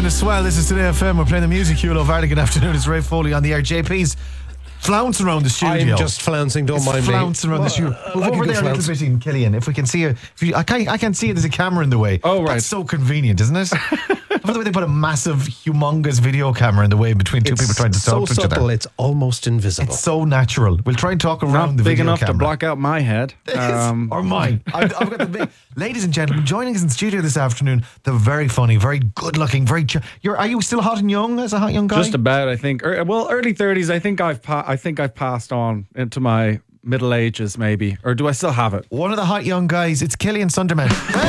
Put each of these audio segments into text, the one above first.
Roman as well. This is Today FM. We're playing the music you love. Good afternoon. It's Ray Foley on the air. JP's flouncing around the studio. I'm just flouncing, don't mind me. Flouncing around the studio. Move over there a little bit in, Killian, if we can see you. I can't see it. There's a camera in the way. Oh, right. That's so convenient, isn't it? By the way, they put a massive, humongous video camera in the way between two people trying to talk to each other. It's so subtle, it's almost invisible. It's so natural. We'll try and talk around the big video enough camera. to block out my head. Or mine. I've got the big. Ladies and gentlemen, joining us in the studio this afternoon, the very funny, very good-looking, are you still hot and young as a hot young guy? Just about, I think. Early 30s. I think I've passed on into my middle ages, maybe. Or do I still have it? One of the hot young guys. It's Killian Sunderman.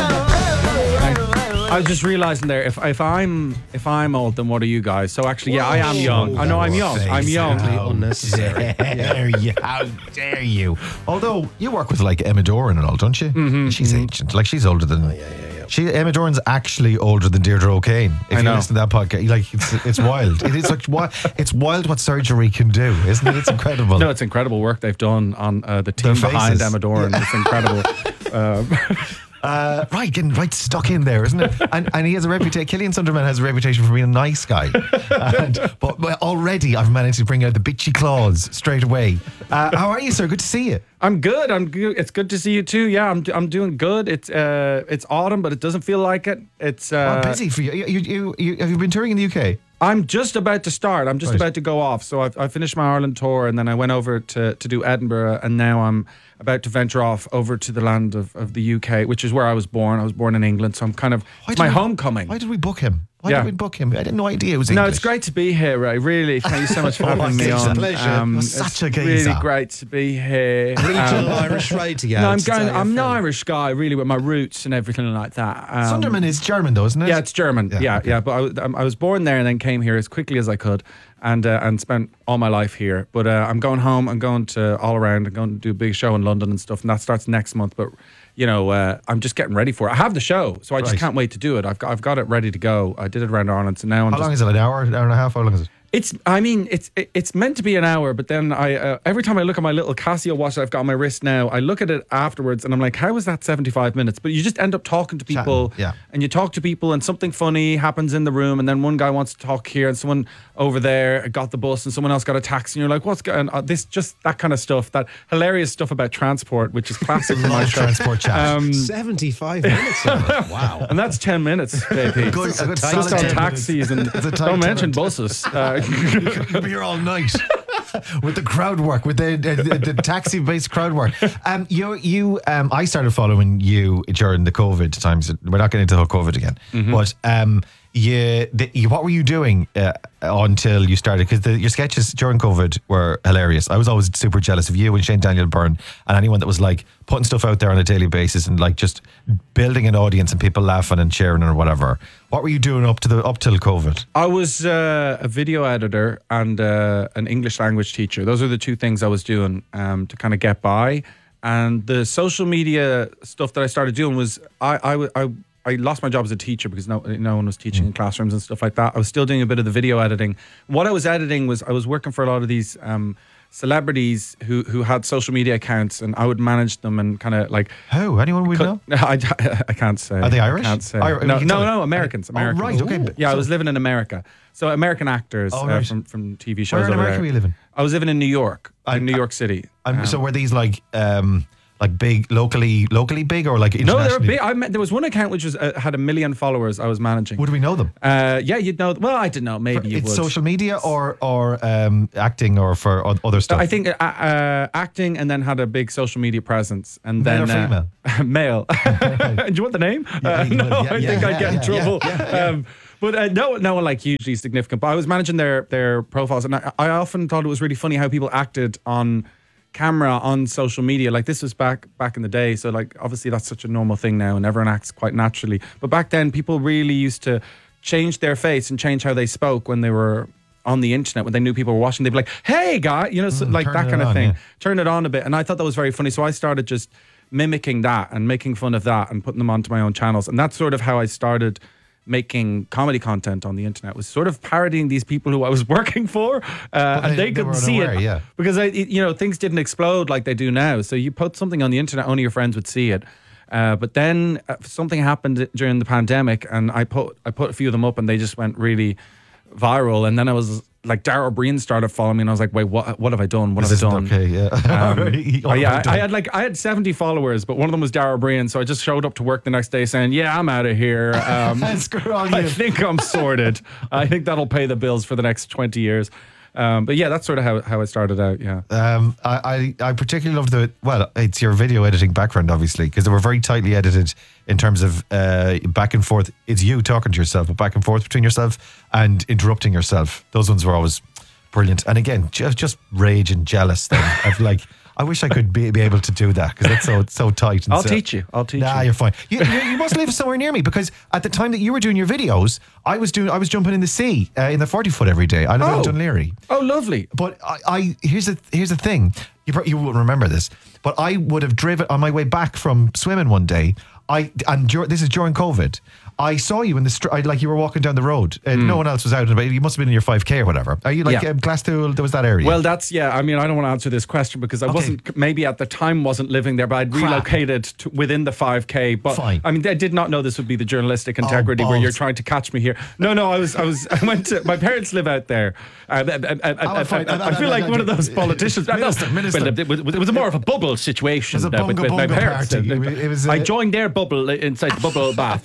I was just realising there, if I'm old, then what are you guys? So actually, yeah, I am young. I know I'm young. I'm young. Unnecessary. How dare you? Although you work with like Emma Doran and all, don't you? Mm-hmm. She's ancient. Like she's older than. Emma Doran's actually older than Deirdre O'Kane. If you listen to that podcast, like it's wild. It is like it's wild what surgery can do, isn't it? It's incredible. No, it's incredible work they've done on the team behind Emma Doran. It's incredible. Getting right stuck in there, isn't it? And he has a reputation. Killian Sunderman has a reputation for being a nice guy. But already I've managed to bring out the bitchy claws straight away. How are you, sir? Good to see you. I'm good. It's good to see you too. Yeah, I'm doing good. It's autumn, but it doesn't feel like it. It's busy for you. You have you been touring in the UK? I'm just about to start. I'm just about to go off. So I finished my Ireland tour, and then I went over to do Edinburgh, and now I'm about to venture off over to the land of the UK, which is where I was born. I was born in England, so I'm kind of my homecoming. Why did we book him? Why did we book him? I had no idea it was English. No, it's great to be here, Ray. Really, thank you so much for having me on. It's a pleasure. Such a it's geezer. really great to be here. Regional Irish radio. No, I'm an Irish guy, really, with my roots and everything like that. Sunderman is German, though, isn't it? Yeah, it's German. Yeah. Okay. But I was born there and then came here as quickly as I could, and spent all my life here. But I'm going home. I'm going to all around. I'm going to do a big show in London and stuff, and that starts next month. But I'm just getting ready for it. I have the show, so I just can't wait to do it. I've got it ready to go. I did it around Ireland, so now How long is it? An hour and a half? How long is it? It's meant to be an hour, but then I every time I look at my little Casio watch that I've got on my wrist now, I look at it afterwards and I'm like, how was that 75 minutes? But you just end up talking to people, and you talk to people, and something funny happens in the room, and then one guy wants to talk here, and someone over there got the bus, and someone else got a taxi, and you're like, what's going on? This just that kind of stuff, that hilarious stuff about transport, which is classic for my show. Transport chat. 75 minutes. Wow. And that's 10 minutes, JP. Just on taxis and don't mention buses. You could be here all night with the crowd work, with the taxi-based crowd work. I started following you during the COVID times. We're not getting into the whole COVID again, but what were you doing until you started? Because your sketches during COVID were hilarious. I was always super jealous of you and Shane Daniel Byrne and anyone that was like putting stuff out there on a daily basis and like just building an audience and people laughing and cheering or whatever. What were you doing up till COVID? I was a video editor and an English language teacher. Those are the two things I was doing to kind of get by. And the social media stuff that I started doing was I lost my job as a teacher because no one was teaching in classrooms and stuff like that. I was still doing a bit of the video editing. What I was editing was I was working for a lot of these celebrities who had social media accounts, and I would manage them and kind of like... Who? Anyone we know? I can't say. Are they Irish? I can't say. No, Americans. Oh, right, okay. Yeah, I was living in America. So American actors from TV shows. Where in America were you living? I was living in New York, in New York City. So were these like big, locally big, or like internationally? No, they were big. There was one account which was had 1 million followers I was managing. Would we know them? Yeah, you'd know. Well, I don't know. Maybe you would. It's social media or acting or for other stuff? I think acting, and then had a big social media presence. And Male then or female? Male. Do you want the name? No, I think I'd get in trouble. But no one like hugely significant. But I was managing their profiles, and I often thought it was really funny how people acted on camera on social media. Like this was back in the day, so like obviously that's such a normal thing now and everyone acts quite naturally, but back then people really used to change their face and change how they spoke when they were on the internet. When they knew people were watching, they'd be like, hey guy, like that kind of thing, turn it on a bit. And I thought that was very funny, so I started just mimicking that and making fun of that and putting them onto my own channels. And that's sort of how I started making comedy content on the internet, was sort of parodying these people who I was working for, and they couldn't see it because things didn't explode like they do now. So you put something on the internet, only your friends would see it. But then something happened during the pandemic, and I put a few of them up, and they just went really viral. And then I was like, Dara Breen started following me, and I was like, wait, what have I done? What have I done? Okay, yeah. I had 70 followers, but one of them was Dara Breen, so I just showed up to work the next day saying, yeah, I'm out of here. Screw on you. I think I'm sorted. I think that'll pay the bills for the next 20 years. But yeah, that's sort of how it started out. Yeah. I particularly love it's your video editing background, obviously, because they were very tightly edited in terms of back and forth. It's you talking to yourself, but back and forth between yourself and interrupting yourself. Those ones were always brilliant. And again, just rage and jealous thing of like, I wish I could be able to do that, because that's so tight. And I'll teach you. Nah, you're fine. You must live somewhere near me, because at the time that you were doing your videos, I was jumping in the sea in the 40-foot every day. I live in Dunleary. Oh, lovely. But here's the thing. You wouldn't remember this, but I would have driven on my way back from swimming one day. This is during COVID. I saw you in the street, like you were walking down the road. No one else was out and about. You must have been in your 5K or whatever. Are you like Glasstool? There was that area. Well, I mean, I don't want to answer this question because I wasn't, maybe at the time wasn't living there, but I'd relocated to within the 5K. But fine. I mean, I did not know this would be the journalistic integrity where you're trying to catch me here. No, I went to, my parents live out there. I feel like one of those politicians. Minister. It was more of a bubble situation it was a with my parents. Party. I joined their bubble inside the bubble bath.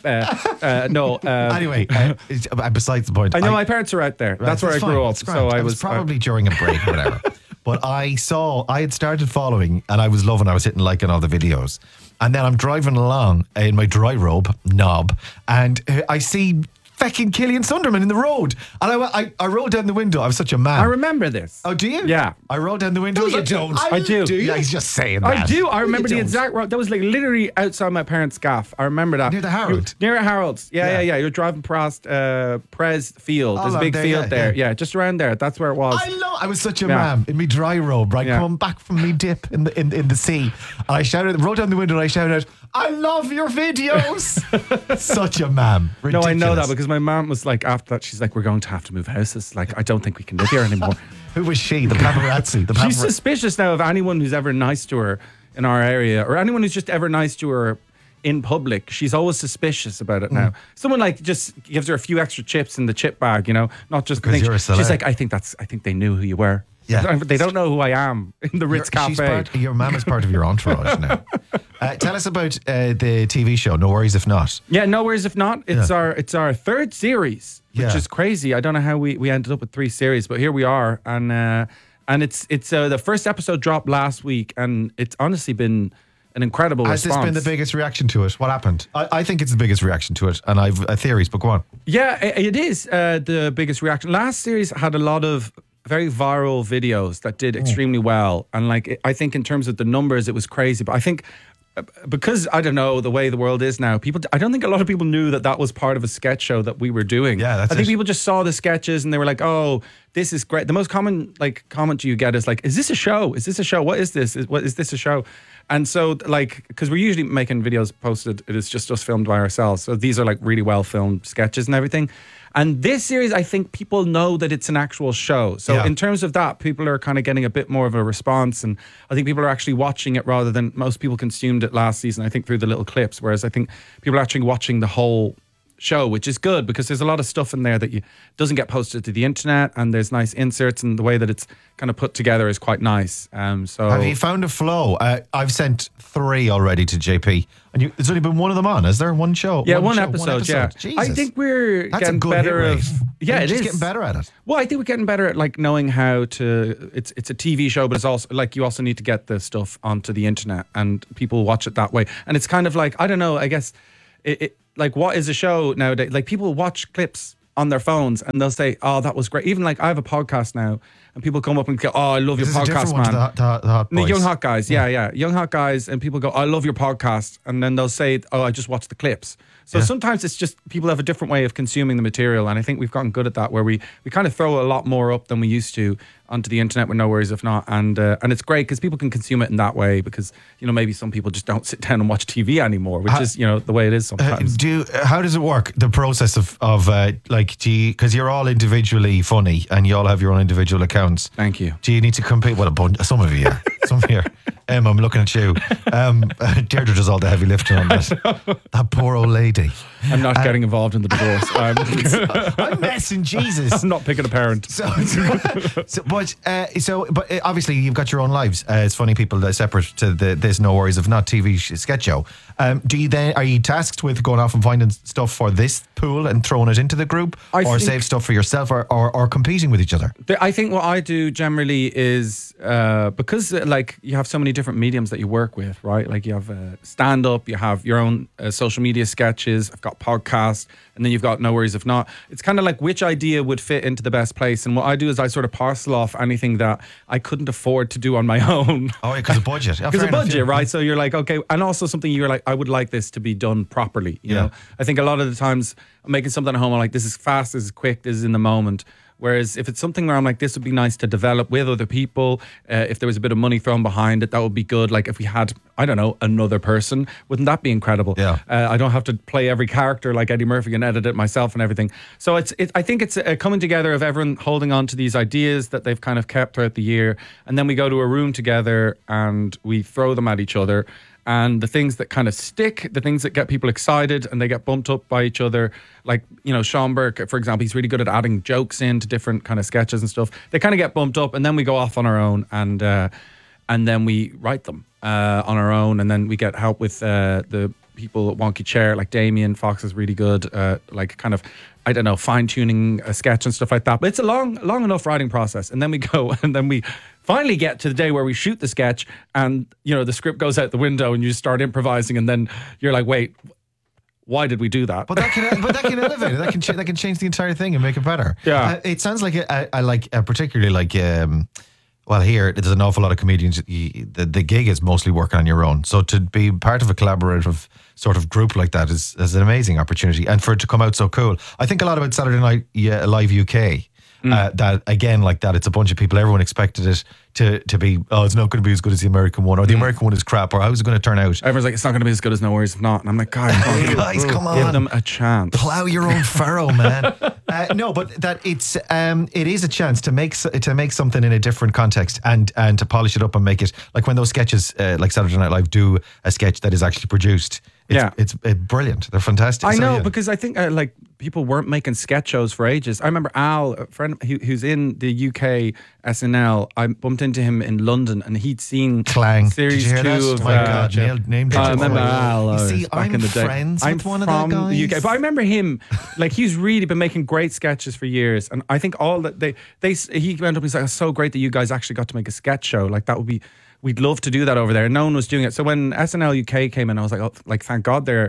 Anyway, besides the point. I know my parents are out there. Right, that's where I grew up. So I was probably during a break or whatever. But I had started following, and I was loving. I was hitting like on all the videos, and then I'm driving along in my dry robe knob, and I see fucking Killian Sunderman in the road, and I rolled down the window. I was such a man. I remember this. Oh, do you? Yeah. I rolled down the window. No, you don't. I do. Yeah, he's just saying that. I do. I remember the don't. exact road. That was like literally outside my parents' gaff. I remember that. Near the Harold? Near Harold's. Yeah. Yeah. You're driving past Prez Field. There's a I'm big there, field there. yeah. Yeah, just around there. That's where it was. I was such a man in my dry robe, right? Yeah. Coming back from me dip in the sea. And I rolled down the window and I shouted, I love your videos. Such a man. No, Ridiculous. I know that because my mom was like, after that, she's like, we're going to have to move houses. Like, I don't think we can live here anymore. Who was she? The paparazzi. She's suspicious now of anyone who's ever nice to her in our area, or anyone who's just ever nice to her in public. She's always suspicious about it now. Someone like just gives her a few extra chips in the chip bag, not just Because you're a celeb. she's like, I think they knew who you were. Yeah. They don't know who I am in the Ritz Cafe. Your mum is part of your entourage now. Tell us about the TV show, No Worries If Not. Yeah, no worries if not. It's our third series, which Yeah. is crazy. I don't know how we ended up with 3 series, but here we are. And it's the first episode dropped last week, and it's honestly been an incredible Has response. this been the biggest reaction to it? What happened? I think it's the biggest reaction to it, and I've theories, but go on. Yeah, it is the biggest reaction. Last series had a lot of very viral videos that did extremely well, and I think in terms of the numbers, it was crazy. But I think because I don't know the way the world is now, I don't think a lot of people knew that was part of a sketch show that we were doing. Yeah, that's I think it. people just saw the sketches and they were like, "Oh, this is great." The most common comment you get is like, "Is this a show? Is this a show? What is this? Is this a show?" And so because we're usually making videos posted, it is just us filmed by ourselves. So these are like really well filmed sketches and everything. And this series, I think people know that it's an actual show. So in terms of that, people are kind of getting a bit more of a response. And I think people are actually watching it rather than most people consumed it last season, I think, through the little clips. Whereas I think people are actually watching the whole show, which is good because there's a lot of stuff in there that doesn't get posted to the internet, and there's nice inserts, and the way that it's kind of put together is quite nice. So have you found a flow? I've sent 3 already to JP, and there's only been one of them on. Is there one show? Yeah, one episode. Yeah, Jesus. I think we're That's getting a good better. hit rate. Yeah, it just is getting better at it. Well, I think we're getting better at knowing how to. It's a TV show, but it's also you also need to get the stuff onto the internet, and people watch it that way. And it's kind of I don't know. I guess what is a show nowadays? People watch clips on their phones and they'll say, "Oh, that was great." Even I have a podcast now, and people come up and go, "Oh, I love your This is a podcast, different one to man." the Hot The Boys. Young Hot Guys, yeah, Young Hot Guys, and people go, "I love your podcast," and then they'll say, "Oh, I just watched the clips." So sometimes it's just people have a different way of consuming the material, and I think we've gotten good at that, where we kind of throw a lot more up than we used to, onto the internet with No Worries If Not, and it's great because people can consume it in that way, because maybe some people just don't sit down and watch TV anymore, which is the way it is sometimes. How does it work? The process of because you're all individually funny and you all have your own individual accounts. Thank you. Do you need to compete? Well, some of you are. Some of you are. I'm looking at you. Deirdre does all the heavy lifting on that. That poor old lady. I'm not getting involved in the divorce. I'm messing, Jesus. I'm not picking a parent. But obviously you've got your own lives. It's funny people that are separate to this No Worries If Not TV sketch show. Are you tasked with going off and finding stuff for this pool and throwing it into the group, or save stuff for yourself, or competing with each other? I think what I do generally is because you have so many different mediums that you work with, right? Like you have stand up, you have your own social media sketches. I've got podcasts, and then you've got No Worries If Not. It's kind of like which idea would fit into the best place. And what I do is I sort of parcel off anything that I couldn't afford to do on my own. Oh, yeah, because of budget. Because of budget, right? So you're like, okay, and also something you're like, I would like this to be done properly. You know, I think a lot of the times I'm making something at home, I'm like, this is fast, this is quick, this is in the moment. Whereas if it's something where I'm like, this would be nice to develop with other people, if there was a bit of money thrown behind it, that would be good. Like if we had, I don't know, another person, wouldn't that be incredible? Yeah. I don't have to play every character like Eddie Murphy and edit it myself and everything. So I think it's a coming together of everyone holding on to these ideas that they've kind of kept throughout the year. And then we go to a room together and we throw them at each other. And the things that kind of stick, the things that get people excited and they get bumped up by each other, like, Sean Burke, for example, he's really good at adding jokes into different kind of sketches and stuff. They kind of get bumped up, and then we go off on our own and then we write them on our own, and then we get help with the people at Wonky Chair, like Damien Fox is really good, like kind of, I don't know, fine-tuning a sketch and stuff like that. But it's a long enough writing process. And then we go, and then we finally get to the day where we shoot the sketch, and, the script goes out the window and you start improvising, and then you're like, wait, why did we do that? But that can elevate it. That can change the entire thing and make it better. Yeah. It sounds like I like particularly like well, here there's an awful lot of comedians. The gig is mostly working on your own, so to be part of a collaborative sort of group like that is an amazing opportunity, and for it to come out so cool. I think a lot about Saturday Night Live UK. That again, like that, it's a bunch of people. Everyone expected it to be, it's not going to be as good as the American one, or the American one is crap, or how's it going to turn out? Everyone's like, it's not going to be as good as No Worries If Not. And I'm like, guys, come on, give them a chance. Plow your own furrow, man. No, but that it is a chance to make something in a different context and to polish it up and make it like when those sketches like Saturday Night Live do a sketch that is actually produced. It's brilliant. They're fantastic. I know, because I think like people weren't making sketch shows for ages. I remember Al, a friend who's in the UK SNL. I bumped into him in London, and he'd seen Clang. Series Did you hear 2 that? of. My God, name I remember Al. You see, back in the day. friends I'm with one of from the guys. the UK, but I remember him. Like he's really been making great sketches for years, and I think all that he went up and he's like, "It's so great that you guys actually got to make a sketch show. Like that would be." We'd love to do that over there. No one was doing it. So when SNL UK came in, I was like, oh, like thank God they're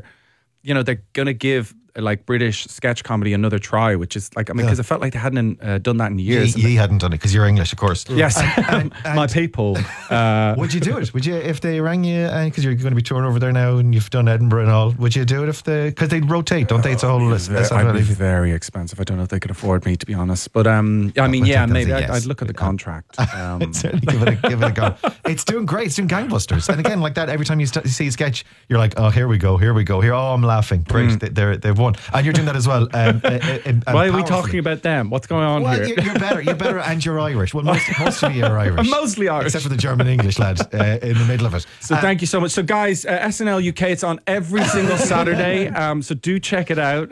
gonna give like British sketch comedy another try, which is like, I mean, because I felt like they hadn't done that in years. You hadn't done it because you're English, of course. Yes, and my people. Would you do it? Would you, if they rang you, because you're going to be touring over there now and you've done Edinburgh and all? Would you do it because they'd rotate, don't they? It's a whole list. I'd be very expensive. I don't know if they could afford me, to be honest. But I mean, maybe I'd look at the contract. Certainly give it a go. It's doing great. It's doing gangbusters. And again, like that, every time you see a sketch, you're like, oh, here we go. Here, oh, I'm laughing. Great, they've won. And you're doing that as well. Why are we talking about them? What's going on here? You're better, and you're Irish. Well, most of you are Irish. I'm mostly Irish, except for the German English lad in the middle of it. So thank you so much. So guys, SNL UK, it's on every single Saturday. So do check it out.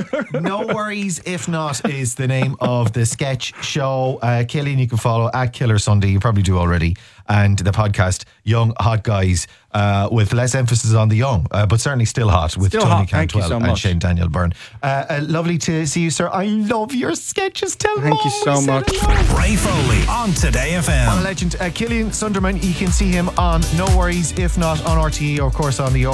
No Worries If Not is the name of the sketch show. Killian, you can follow at Killer Sunday. You probably do already. And the podcast Young Hot Guys, with less emphasis on the young, but certainly still hot, with still Tony hot. Cantwell and Shane Daniel Byrne. Lovely to see you, sir. I love your sketches. Thank you so much. Ray Foley on Today FM. On a legend, Killian Sunderman. You can see him on No Worries If Not on RTE, or of course on the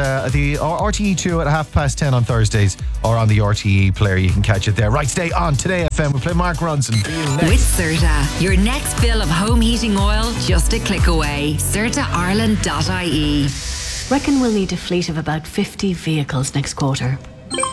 RTE 2 at 10:30 on Thursdays, or on the RTE player. You can catch it there. Right, stay on Today FM. We play Mark Ronson. With Certa, your next bill of home heating oil just a click away. CertaIreland.ie. Reckon we'll need a fleet of about 50 vehicles next quarter.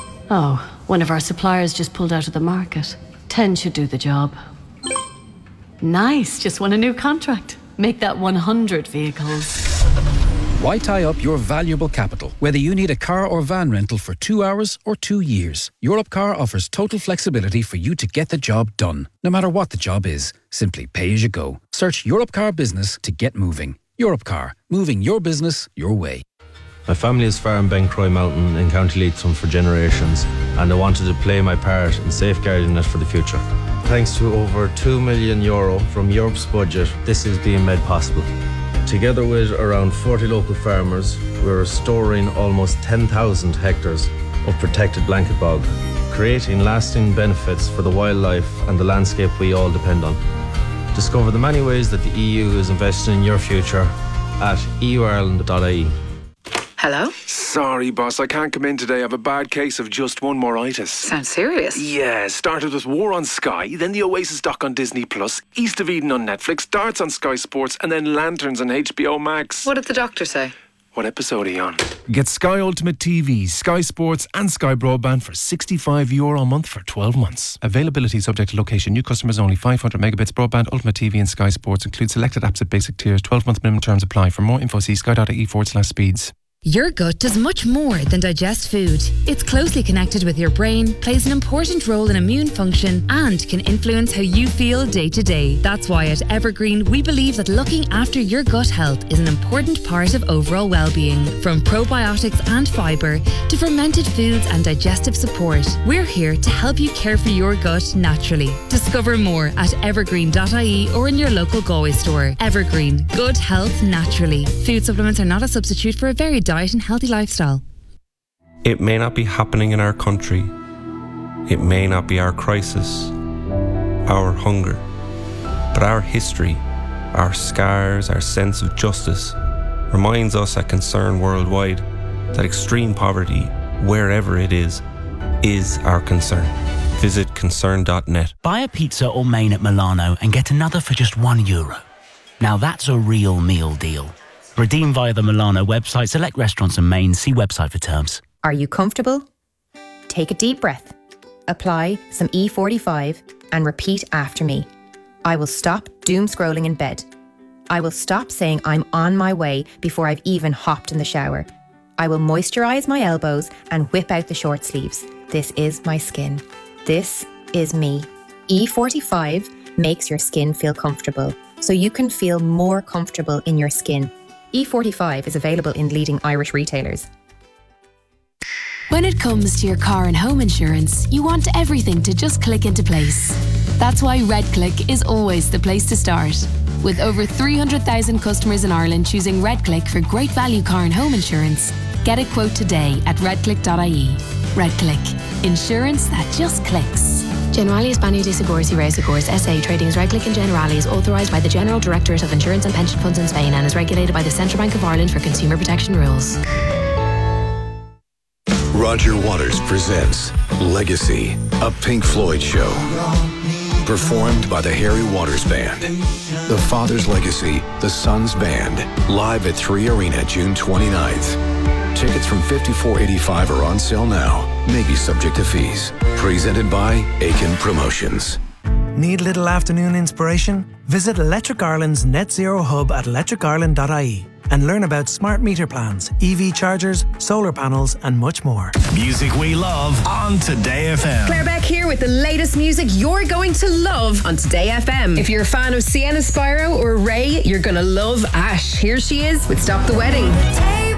Oh, one of our suppliers just pulled out of the market. 10 should do the job. Nice. Just won a new contract. Make that 100 vehicles. Why tie up your valuable capital, whether you need a car or van rental for 2 hours or 2 years? Europcar offers total flexibility for you to get the job done, no matter what the job is. Simply pay as you go. Search Europcar Business to get moving. Europcar, moving your business your way. My family has farmed Bencroy Mountain in County Leitrim for generations, and I wanted to play my part in safeguarding it for the future. Thanks to over €2 million from Europe's budget, this is being made possible. Together with around 40 local farmers, we're restoring almost 10,000 hectares of protected blanket bog, creating lasting benefits for the wildlife and the landscape we all depend on. Discover the many ways that the EU is investing in your future at euireland.ie. Hello? Sorry, boss, I can't come in today. I have a bad case of just one moritis. Sounds serious. Yeah, started with War on Sky, then the Oasis doc on Disney Plus, East of Eden on Netflix, Darts on Sky Sports, and then Lanterns on HBO Max. What did the doctor say? What episode are you on? Get Sky Ultimate TV, Sky Sports and Sky Broadband for €65 a month for 12 months. Availability subject to location. New customers only. 500 megabits broadband, Ultimate TV and Sky Sports. Include selected apps at basic tiers. 12-month minimum terms apply. For more info, see sky.ie/speeds. Your gut does much more than digest food. It's closely connected with your brain, plays an important role in immune function, and can influence how you feel day to day. That's why at Evergreen, we believe that looking after your gut health is an important part of overall well-being. From probiotics and fibre to fermented foods and digestive support, we're here to help you care for your gut naturally. Discover more at evergreen.ie or in your local Galway store. Evergreen, good health naturally. Food supplements are not a substitute for a varied diet and healthy lifestyle. It may not be happening in our country. It may not be our crisis, our hunger, but our history, our scars, our sense of justice reminds us at Concern Worldwide that extreme poverty, wherever it is our concern. Visit concern.net. Buy a pizza or main at Milano and get another for just €1. Now that's a real meal deal. Redeem via the Milano website. Select restaurants and mains. See website for terms. Are you comfortable? Take a deep breath. Apply some E45 and repeat after me. I will stop doom scrolling in bed. I will stop saying I'm on my way before I've even hopped in the shower. I will moisturise my elbows and whip out the short sleeves. This is my skin. This is me. E45 makes your skin feel comfortable, so you can feel more comfortable in your skin. E45 is available in leading Irish retailers. When it comes to your car and home insurance, you want everything to just click into place. That's why RedClick is always the place to start. With over 300,000 customers in Ireland choosing RedClick for great value car and home insurance, get a quote today at redclick.ie. RedClick. Insurance that just clicks. Generali Espano de Seguros y Reasegurs SA trading as RedClick and Generali is authorised by the General Directorate of Insurance and Pension Funds in Spain and is regulated by the Central Bank of Ireland for consumer protection rules. Roger Waters presents Legacy, a Pink Floyd show. Performed by the Harry Waters Band. The Father's Legacy, the Son's Band. Live at 3 Arena, June 29th. Tickets from $54.85 are on sale now. May be subject to fees. Presented by Aiken Promotions. Need little afternoon inspiration? Visit Electric Ireland's Net Zero Hub at electricireland.ie and learn about smart meter plans, EV chargers, solar panels, and much more. Music we love on Today FM. Claire Beck here with the latest music you're going to love on Today FM. If you're a fan of Sienna Spyro or Ray, you're going to love Ash. Here she is with Stop the Wedding.